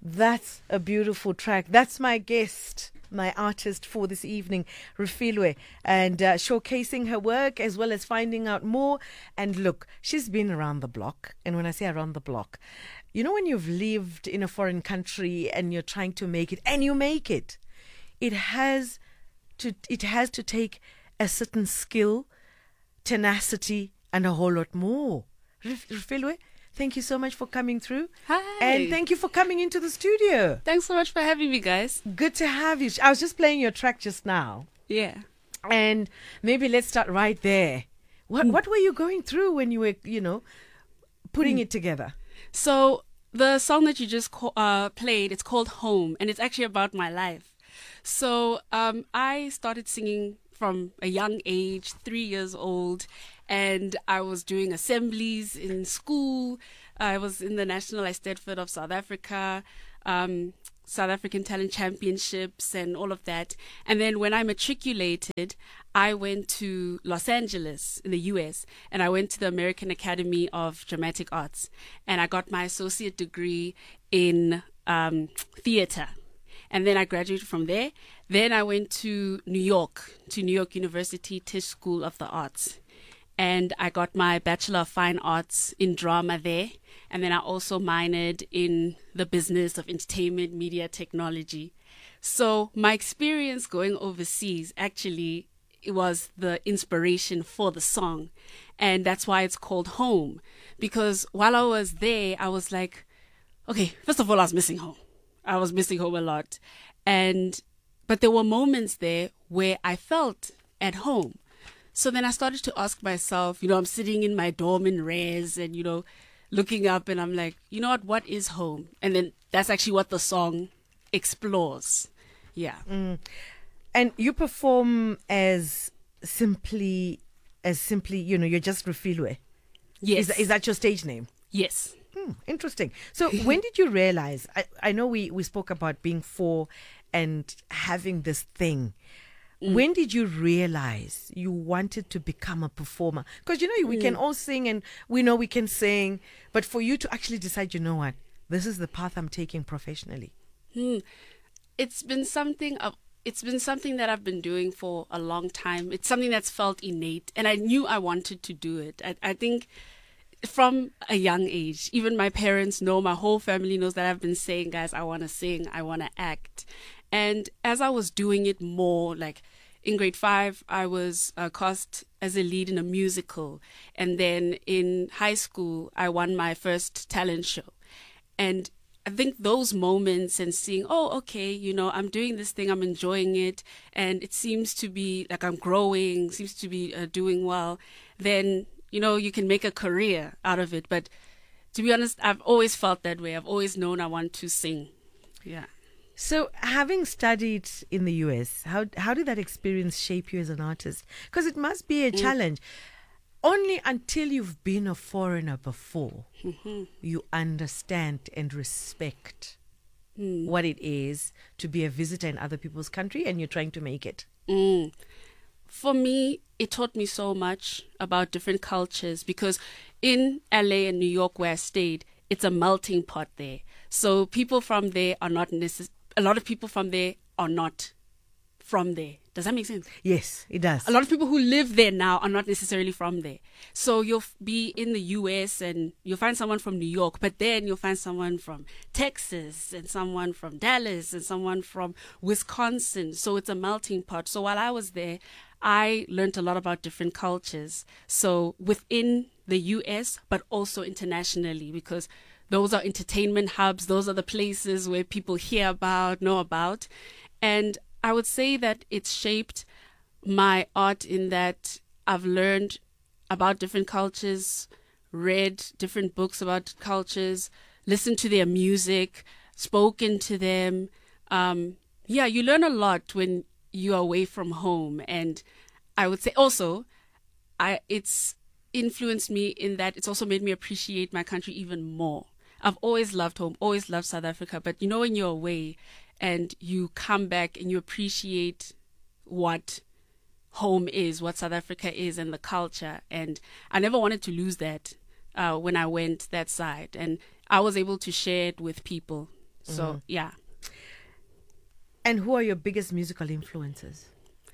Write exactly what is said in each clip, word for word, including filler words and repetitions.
That's a beautiful track. That's my guest, my artist for this evening, Refilwe, and uh, showcasing her work as well as finding out more. And look, she's been around the block. And when I say around the block, you know, when you've lived in a foreign country and you're trying to make it, and you make it, it has to, it has to take a certain skill, tenacity, and a whole lot more. Refilwe, thank you so much for coming through. Hi. And thank you for coming into the studio. Thanks so much for having me, guys. Good to have you. I was just playing your track just now. Yeah. And maybe let's start right there. What Mm. what were you going through when you were, you know, putting Mm. it together? So the song that you just co- uh, played, it's called Home, and it's actually about my life. So um, I started singing from a young age, three years old, and I was doing assemblies in school. I was in the National Eisteddfod of South Africa, um, South African Talent Championships, and all of that. And then when I matriculated, I went to Los Angeles in the U S, and I went to the American Academy of Dramatic Arts, and I got my associate degree in um, theater. And then I graduated from there. Then I went to New York, to New York University Tisch School of the Arts. And I got my Bachelor of Fine Arts in drama there. And then I also minored in the business of entertainment, media, technology. So my experience going overseas, actually, it was the inspiration for the song. And that's why it's called Home. Because while I was there, I was like, okay, first of all, I was missing home. I was missing home a lot. And, but there were moments there where I felt at home. So then I started to ask myself, you know, I'm sitting in my dorm in Res and, you know, looking up and I'm like, you know what, what is home? And then that's actually what the song explores. Yeah. Mm. And you perform as simply, as simply, you know, you're just Refilwe. Yes. Is, is that your stage name? Yes. Hmm, interesting. So when did you realize, I, I know we, we spoke about being four and having this thing. Mm. When did you realize you wanted to become a performer? Because, you know, we mm. can all sing and we know we can sing, but for you to actually decide, you know what, this is the path I'm taking professionally. Hmm. It's been something of, it's been something that I've been doing for a long time. It's something that's felt innate, and I knew I wanted to do it. I, I think from a young age, even my parents know, my whole family knows that I've been saying, guys, I want to sing, I want to act. And as I was doing it more, like in grade five, I was uh, cast as a lead in a musical. And then in high school, I won my first talent show. And I think those moments and seeing, oh, okay, you know, I'm doing this thing, I'm enjoying it, and it seems to be like I'm growing, seems to be uh, doing well, then, you know, you can make a career out of it. But to be honest, I've always felt that way. I've always known I want to sing. Yeah. So having studied in the U S, how how did that experience shape you as an artist? Because it must be a mm. challenge. Only until you've been a foreigner before, mm-hmm. you understand and respect mm. what it is to be a visitor in other people's country and you're trying to make it. Mm. For me, it taught me so much about different cultures because in L A and New York where I stayed, it's a melting pot there. So people from there are not necessarily, a lot of people from there are not from there. Does that make sense? Yes, it does. A lot of people who live there now are not necessarily from there. So you'll be in the U S and you'll find someone from New York, but then you'll find someone from Texas and someone from Dallas and someone from Wisconsin. So it's a melting pot. So while I was there, I learned a lot about different cultures. So within the U S, but also internationally, because those are entertainment hubs. Those are the places where people hear about, know about. And I would say that it's shaped my art in that I've learned about different cultures, read different books about cultures, listened to their music, spoken to them. Um, yeah, you learn a lot when you're away from home. And I would say also, I it's influenced me in that it's also made me appreciate my country even more. I've always loved home, always loved South Africa. But you know, when you're away and you come back and you appreciate what home is, what South Africa is and the culture. And I never wanted to lose that uh, when I went that side. And I was able to share it with people. So, Mm. yeah. And who are your biggest musical influences?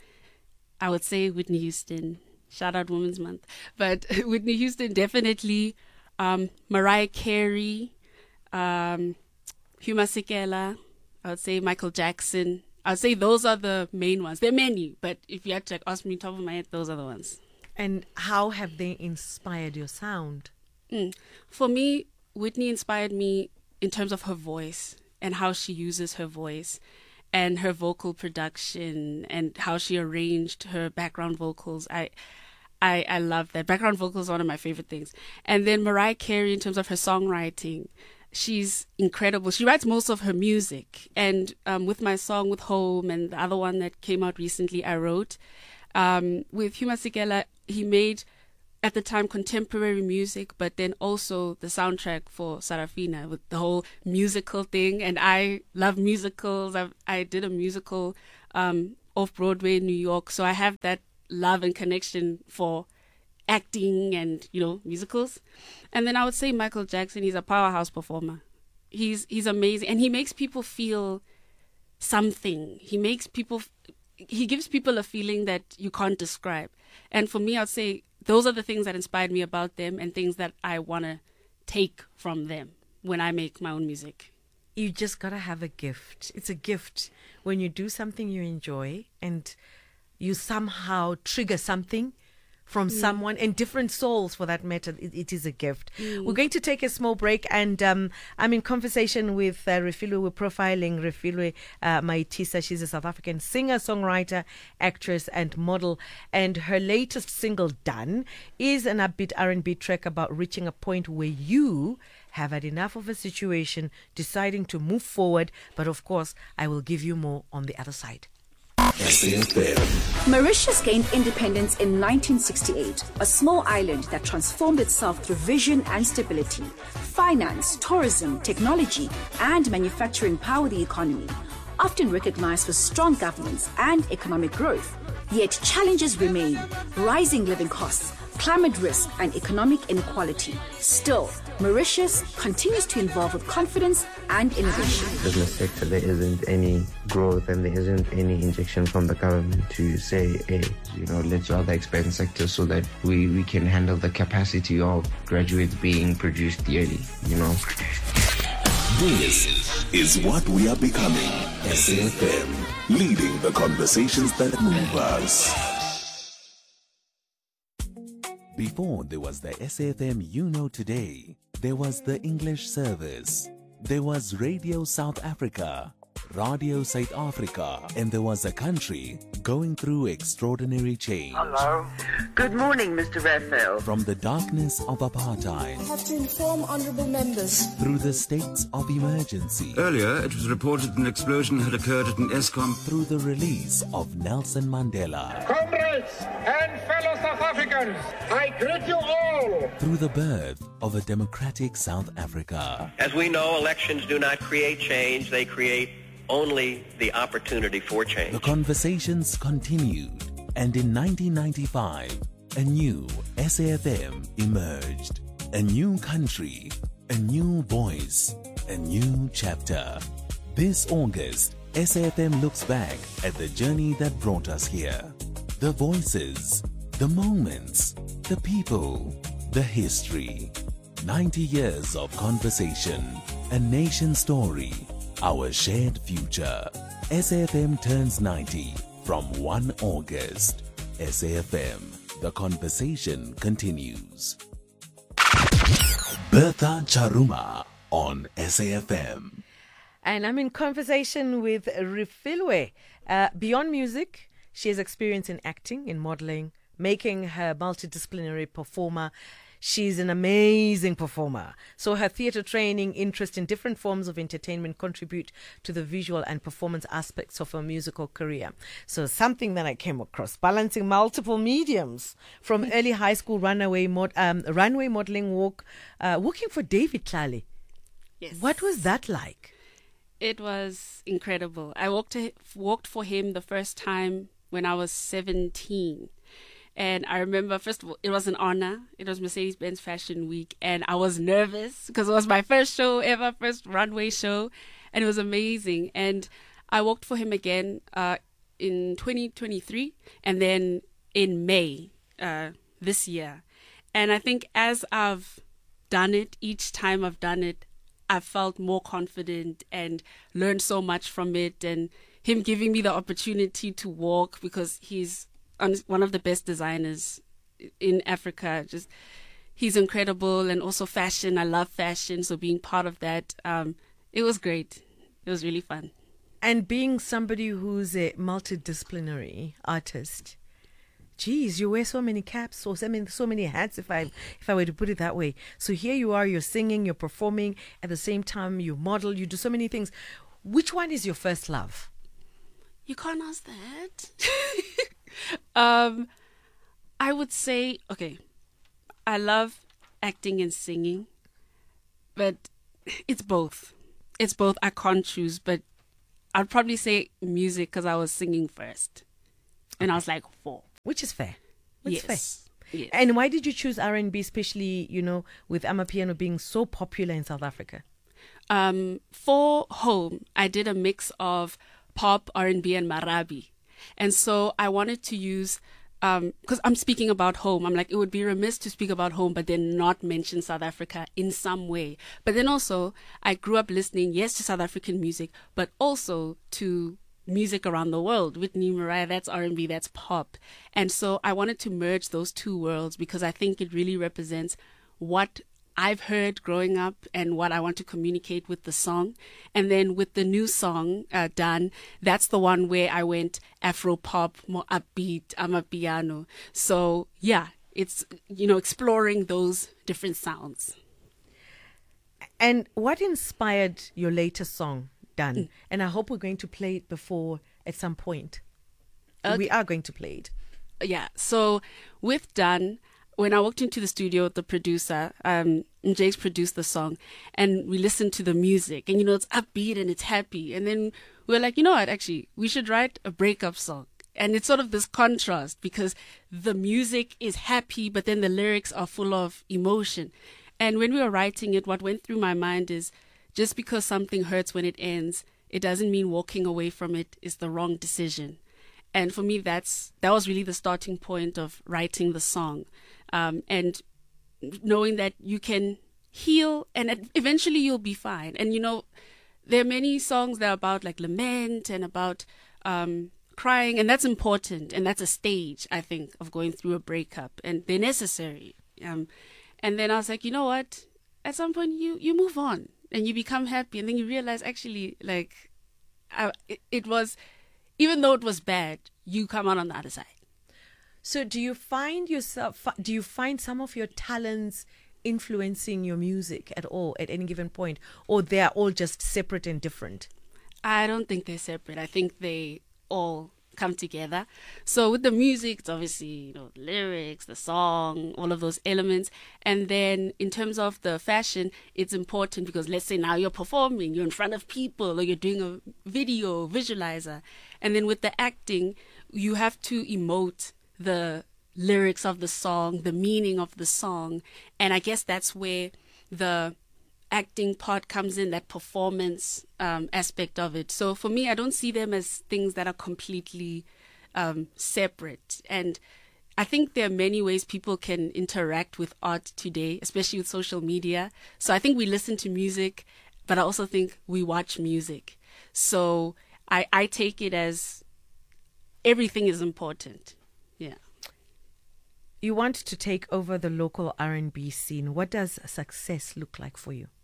I would say Whitney Houston. Shout out Women's Month. But Whitney Houston, definitely. Um, Mariah Carey, um, Hugh Masekela. I would say Michael Jackson. I would say those are the main ones. There are many, but if you had to ask me top of my head, those are the ones. And how have they inspired your sound? Mm. For me, Whitney inspired me in terms of her voice and how she uses her voice and her vocal production and how she arranged her background vocals. I I, I love that. Background vocals are one of my favorite things. And then Mariah Carey, in terms of her songwriting, she's incredible. She writes most of her music. And um, with my song with Home and the other one that came out recently, I wrote, um, with Hugh Masekela, he made, at the time, contemporary music, but then also the soundtrack for Sarafina with the whole musical thing. And I love musicals. I've, I did a musical um, off-Broadway in New York. So I have that love and connection for acting and, you know, musicals. And then I would say Michael Jackson, he's a powerhouse performer. He's he's amazing. And he makes people feel something. He makes people, he gives people a feeling that you can't describe. And for me, I'd say those are the things that inspired me about them and things that I want to take from them when I make my own music. You just got to have a gift. It's a gift when you do something you enjoy and you somehow trigger something from mm. someone, and different souls for that matter. It, it is a gift. Mm. We're going to take a small break, and um, I'm in conversation with uh, Refilwe. We're profiling Refilwe uh, Maitisa. She's a South African singer, songwriter, actress, and model. And her latest single, Done, is an upbeat R and B track about reaching a point where you have had enough of a situation, deciding to move forward. But of course, I will give you more on the other side. Mauritius gained independence in nineteen sixty-eight, a small island that transformed itself through vision and stability. Finance, tourism, technology, and manufacturing power the economy, often recognized for strong governance and economic growth. Yet challenges remain: rising living costs, climate risk, and economic inequality. Still, Mauritius continues to evolve with confidence and innovation. Business sector, there isn't any growth and there isn't any injection from the government to say, hey, you know, let's rather expand sector so that we, we can handle the capacity of graduates being produced yearly, you know. This is what we are becoming. S A F M, leading the conversations that move us. Before there was the S A F M you know today, there was the English service. There was Radio South Africa, Radio South Africa, and there was a country going through extraordinary change. Hello. Good morning, Mister Raphael. From the darkness of apartheid. I have to inform honourable members. Through the states of emergency. Earlier, it was reported an explosion had occurred at an Eskom. Through the release of Nelson Mandela. Comrades and fellow South Africans, I greet you all. Through the birth of a democratic South Africa. As we know, elections do not create change, they create only the opportunity for change. The conversations continued, and in nineteen ninety-five, a new S A F M emerged. A new country, a new voice, a new chapter. This August, S A F M looks back at the journey that brought us here. The voices, the moments, the people, the history. ninety years of conversation, a nation story, our shared future. S A F M turns ninety from first of August. S A F M, the conversation continues. Bertha Charuma on S A F M. And I'm in conversation with Refilwe. Uh, beyond music, she has experience in acting, in modeling, making her multidisciplinary performer. She's an amazing performer. So her theatre training, interest in different forms of entertainment contribute to the visual and performance aspects of her musical career. So something that I came across, balancing multiple mediums from early high school runaway mod, um, runway modeling, walk, uh, working for David Tlale. Yes. What was that like? It was incredible. I walked to, walked for him the first time when I was seventeen. And I remember, first of all, it was an honor. It was Mercedes-Benz Fashion Week. And I was nervous because it was my first show ever, first runway show. and it was amazing. And I worked for him again uh, in twenty twenty-three, and then in May uh, this year. And I think as I've done it, each time I've done it, I've felt more confident and learned so much from it. And him giving me the opportunity to walk, because he's one of the best designers in Africa. Just he's incredible, and also fashion. I love fashion, so being part of that, um, it was great. It was really fun. And being somebody who's a multidisciplinary artist, geez, you wear so many caps or so many, so many hats, if I if I were to put it that way. So here you are, you're singing, you're performing, at the same time you model, you do so many things. Which one is your first love? You can't ask that. um, I would say, okay, I love acting and singing, but it's both. It's both. I can't choose, but I'd probably say music, because I was singing first. And I was like four. Which is fair. Which yes. is fair. Yes. And why did you choose R and B, especially, you know, with Amapiano being so popular in South Africa? Um, for Home, I did a mix of pop, R and B, and Marabi. And so I wanted to use, because um, I'm speaking about home, I'm like, it would be remiss to speak about home, but then not mention South Africa in some way. But then also, I grew up listening, yes, to South African music, but also to music around the world. Whitney, Mariah, that's R and B, that's pop. And so I wanted to merge those two worlds, because I think it really represents what I've heard growing up and what I want to communicate with the song. And then with the new song, uh, Done, that's the one where I went Afro pop, more upbeat, Amapiano. So yeah, it's, you know, exploring those different sounds. And what inspired your latest song, Done? Mm. And I hope we're going to play it before at some point. Okay. We are going to play it. Yeah. So with Done, when I walked into the studio with the producer, um, Jake's produced the song, and we listened to the music, and, you know, it's upbeat and it's happy. And then we were like, you know what, actually, we should write a breakup song. And it's sort of this contrast, because the music is happy, but then the lyrics are full of emotion. And when we were writing it, what went through my mind is, just because something hurts when it ends, it doesn't mean walking away from it is the wrong decision. And for me, that's that was really the starting point of writing the song. Um, and knowing that you can heal and eventually you'll be fine. And, you know, there are many songs that are about like lament and about um, crying, and that's important. And that's a stage, I think, of going through a breakup, and they're necessary. Um, and then I was like, you know what? At some point you, you move on and you become happy. And then you realize actually, like, I, it, it was, even though it was bad, you come out on the other side. So do you find yourself, do you find some of your talents influencing your music at all at any given point, or they're all just separate and different? I don't think they're separate. I think they all come together. So with the music, it's obviously, you know, the lyrics, the song, all of those elements. And then in terms of the fashion, it's important because let's say now you're performing, you're in front of people, or you're doing a video visualizer. And then with the acting, you have to emote the lyrics of the song, the meaning of the song. And I guess that's where the acting part comes in, that performance um, aspect of it. So for me, I don't see them as things that are completely um, separate. And I think there are many ways people can interact with art today, especially with social media. So I think we listen to music, but I also think we watch music. So I, I take it as everything is important. Yeah. You want to take over the local R and B scene. What does success look like for you?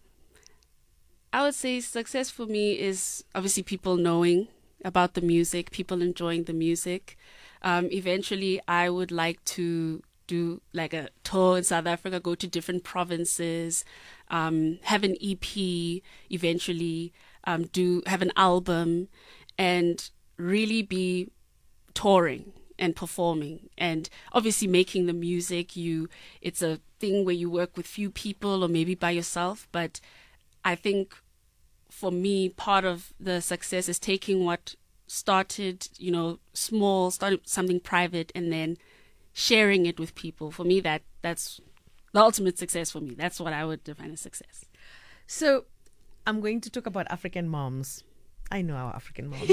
I would say success for me is obviously people knowing about the music, people enjoying the music. Um, eventually, I would like to do like a tour in South Africa, go to different provinces, um, have an E P, eventually um, do have an album, and really be touring and performing, and obviously making the music. You, it's a thing where you work with few people or maybe by yourself. But I think for me, part of the success is taking what started, you know, small, started something private, and then sharing it with people. For me, that that's the ultimate success for me. That's what I would define as success. So I'm going to talk about African moms. I know our African moms.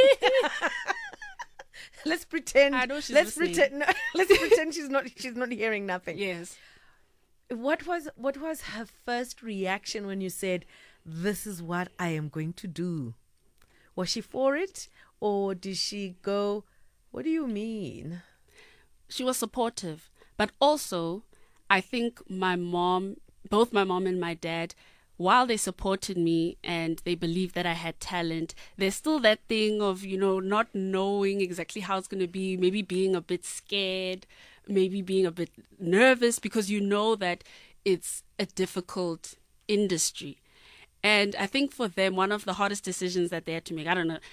Let's pretend. I know she's let's listening. pretend. No, let's pretend she's not. She's not hearing nothing. Yes. What was what was her first reaction when you said, "This is what I am going to do"? Was she for it, or did she go, "What do you mean?" She was supportive, but also I think my mom, both my mom and my dad, while they supported me and they believed that I had talent, there's still that thing of, you know, not knowing exactly how it's going to be, maybe being a bit scared, maybe being a bit nervous, because you know that it's a difficult industry. And I think for them, one of the hardest decisions that they had to make, I don't know,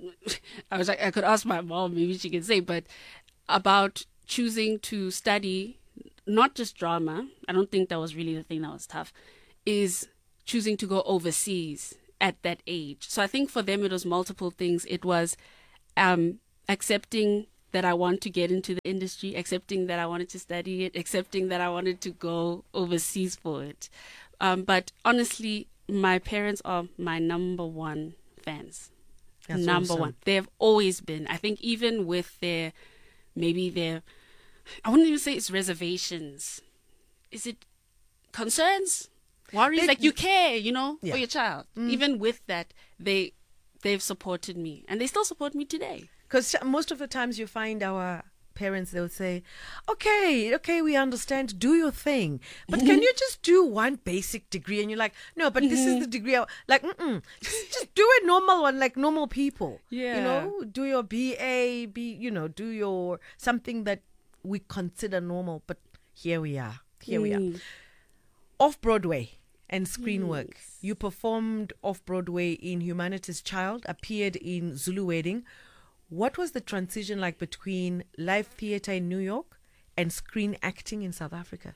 I was like, I could ask my mom, maybe she can say, but about choosing to study not just drama, I don't think that was really the thing that was tough, is choosing to go overseas at that age. So I think for them it was multiple things. It was um, accepting that I want to get into the industry, accepting that I wanted to study it, accepting that I wanted to go overseas for it. Um, but honestly, my parents are my number one fans. That's number awesome. one. They've always been. I think even with their, maybe their, I wouldn't even say it's reservations. Is it concerns? Worries? They- like you care, you know, Yeah. for your child. Even with that, they, they've supported me. And they still support me today. Because most of the times you find our parents, they'll say, okay, okay, we understand, do your thing. But can you just do one basic degree? And you're like, no, but this is the degree. I, like, mm-mm, just, just do a normal one, like normal people. Yeah. You know, do your B A, be, you know, do your, something that we consider normal. But here we are. Here we are. Off-Broadway and screen work. You performed off-Broadway in Humanity's Child, appeared in Zulu Wedding. What was the transition like between live theater in New York and screen acting in South Africa?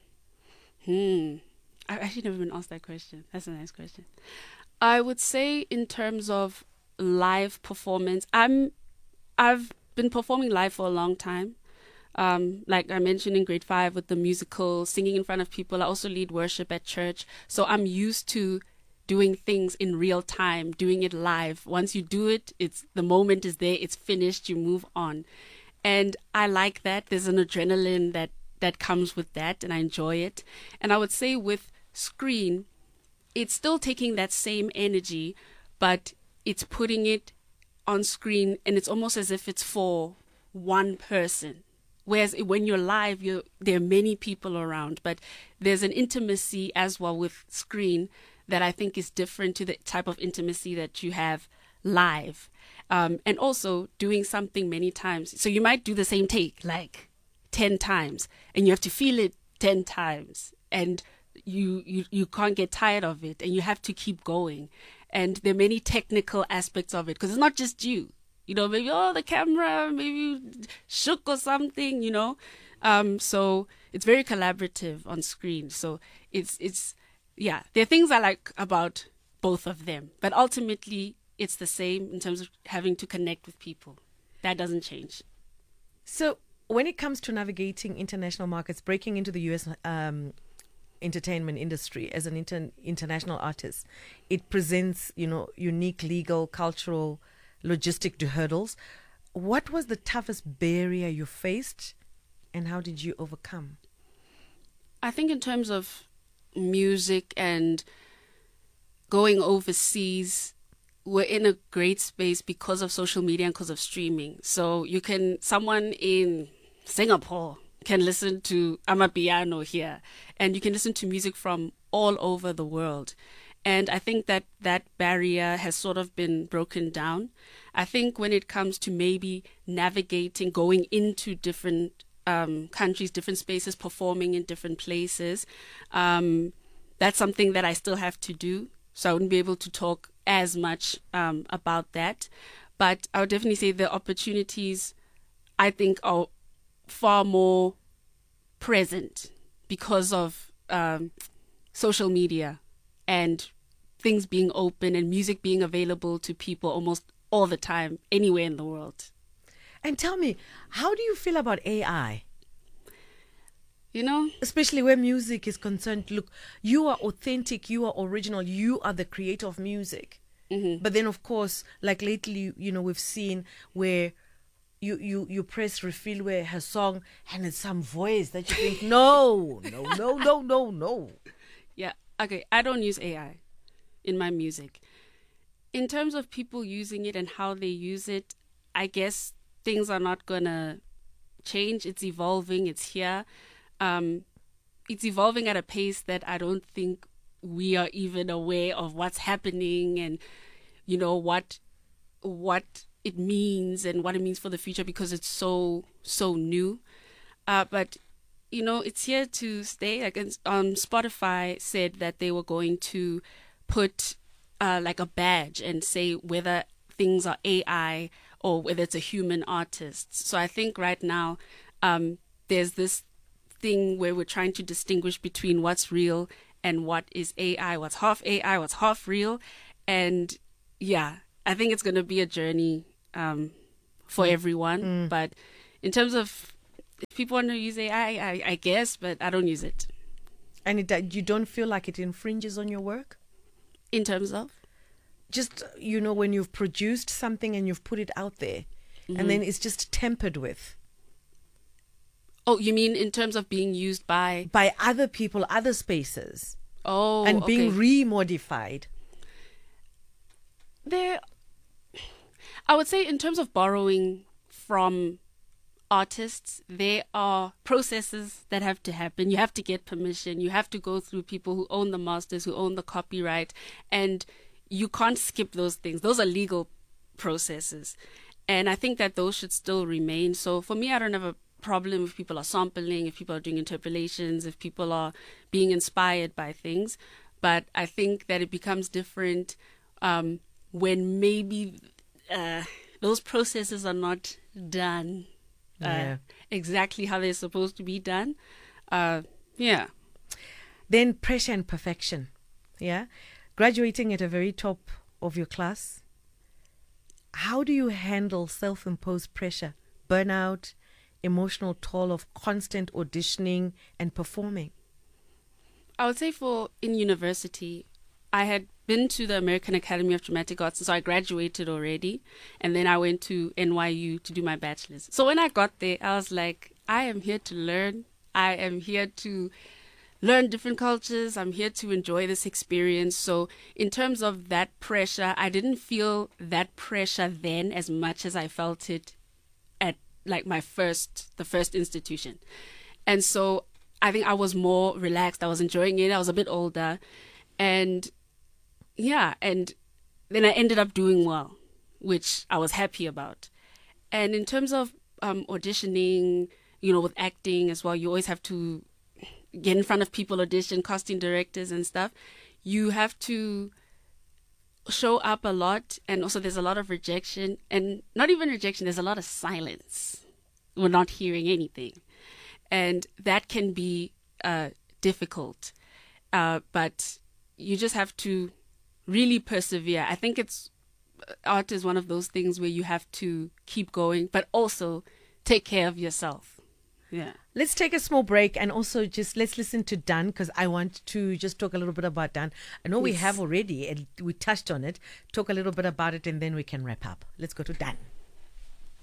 Hmm. I actually never been asked that question. That's a nice question. I would say in terms of live performance, I'm, I've been performing live for a long time. Um, like I mentioned in grade five with the musical, singing in front of people. I also lead worship at church. So I'm used to doing things in real time, doing it live. Once you do it, it's the moment is there, it's finished, you move on. And I like that. There's an adrenaline that, that comes with that, and I enjoy it. And I would say with screen, it's still taking that same energy, but it's putting it on screen, and it's almost as if it's for one person. Whereas when you're live, you're, there are many people around, but there's an intimacy as well with screen that I think is different to the type of intimacy that you have live. Um, and also doing something many times. So you might do the same take like ten times, and you have to feel it ten times, and you, you, you can't get tired of it, and you have to keep going. And there are many technical aspects of it, because it's not just you. You know, maybe, oh, the camera, maybe shook or something, you know. Um, so it's very collaborative on screen. So it's, it's, yeah, there are things I like about both of them. But ultimately, it's the same in terms of having to connect with people. That doesn't change. So when it comes to navigating international markets, breaking into the U S um, entertainment industry as an inter- international artist, it presents, you know, unique legal, cultural, logistic hurdles. What was the toughest barrier you faced, and how did you overcome? I think in terms of music and going overseas, we're in a great space because of social media and because of streaming. So you can, someone in Singapore can listen to Amapiano here, and you can listen to music from all over the world. And I think that that barrier has sort of been broken down. I think when it comes to maybe navigating, going into different um, countries, different spaces, performing in different places, um, that's something that I still have to do. So I wouldn't be able to talk as much um, about that. But I would definitely say the opportunities, I think, are far more present because of um, social media and things being open and music being available to people almost all the time, anywhere in the world. And tell me, how do you feel about A I? You know? Especially where music is concerned. Look, you are authentic, you are original, you are the creator of music. Mm-hmm. But then, of course, like lately, you know, we've seen where you, you, you press Refilwe, her song, and it's some voice that you think, no, no, no, no, no, no. Yeah, okay, I don't use A I in my music. In terms of people using it and how they use it, I guess things are not going to change. It's evolving, it's here. Um, it's evolving at a pace that I don't think we are even aware of what's happening and, you know, what what it means and what it means for the future because it's so, so new. Uh, but, you know, it's here to stay. Like um, Spotify said that they were going to put uh, like a badge and say whether things are A I or whether it's a human artist. So I think right now um, there's this thing where we're trying to distinguish between what's real and what is A I, what's half A I, what's half real. And yeah, I think it's going to be a journey um, for everyone. Mm. But in terms of if people want to use A I, I, I guess, but I don't use it. And it, you don't feel like it infringes on your work? In terms of? Just, you know, when you've produced something and you've put it out there, mm-hmm. and then it's just tampered with. Oh, you mean in terms of being used by? By other people, other spaces. Oh, and being okay. re-modified. There, I would say in terms of borrowing from artists, there are processes that have to happen. You have to get permission. You have to go through people who own the masters, who own the copyright, and you can't skip those things. Those are legal processes. And I think that those should still remain. So for me, I don't have a problem if people are sampling, if people are doing interpolations, if people are being inspired by things. But I think that it becomes different um, when maybe uh, those processes are not done uh, yeah. exactly how they're supposed to be done. Uh, yeah. Then pressure and perfection. Yeah. Graduating at a very top of your class. How do you handle self-imposed pressure, burnout, emotional toll of constant auditioning and performing? I would say for in university, I had been to the American Academy of Dramatic Arts, so I graduated already, and then I went to N Y U to do my bachelor's. So when I got there, I was like, I am here to learn. I am here to learn different cultures. I'm here to enjoy this experience. So in terms of that pressure, I didn't feel that pressure then as much as I felt it at like my first, the first institution. And so I think I was more relaxed. I was enjoying it. I was a bit older. And yeah, and then I ended up doing well, which I was happy about. And in terms of um, auditioning, you know, with acting as well, you always have to get in front of people, audition, casting directors and stuff. You have to show up a lot, and also there's a lot of rejection, and not even rejection, there's a lot of silence. We're not hearing anything. And that can be uh, difficult. Uh, but you just have to really persevere. I think it's art is one of those things where you have to keep going, but also take care of yourself. Yeah. Let's take a small break and also just let's listen to Dan, because I want to just talk a little bit about Dan. I know we Yes. have already, and we touched on it. Talk a little bit about it and then we can wrap up. Let's go to Dan.